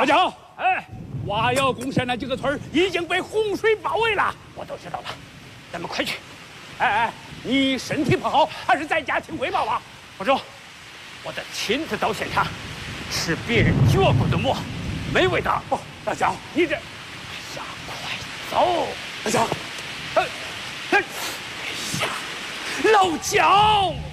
大将，哎，瓦窑公社那几个村已经被洪水包围了。 我都知道了，咱们快去。 哎，你身体不好，还是在家听汇报吧。 不中，我得亲自到现场，吃别人脚过的馍，没味道。 哦，大将，你这，哎呀，快走！ 大将，哎呀，老将。